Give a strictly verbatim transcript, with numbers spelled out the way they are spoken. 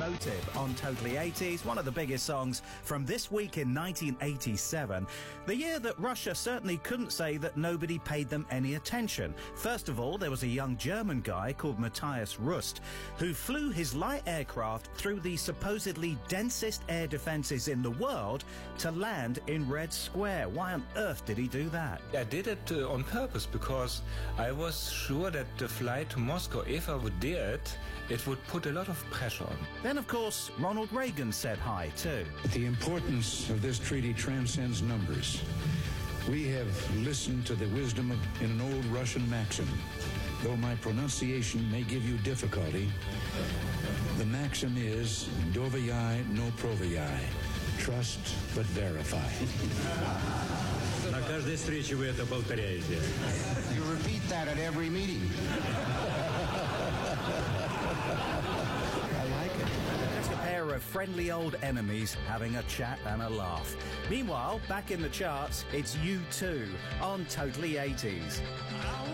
Motive on Totally eighties, one of the biggest songs from this week in nineteen eighty-seven, the year that Russia certainly couldn't say that nobody paid them any attention. First of all, there was a young German guy called Matthias Rust who flew his light aircraft through the supposedly densest air defences in the world to land in Red Square. Why on earth did he do that? I did it uh, on purpose because I was sure that the flight to Moscow, if I would dare it, it would put a lot of pressure on. Then, of course, Ronald Reagan said hi, too. The importance of this treaty transcends numbers. We have listened to the wisdom of in an old Russian maxim. Though my pronunciation may give you difficulty, the maxim is dovyai no provyai. Trust but verify. На каждой встрече вы это повторяете. You repeat that at every meeting. I like it. Just a pair of friendly old enemies having a chat and a laugh. Meanwhile, back in the charts, it's U two on Totally eighties.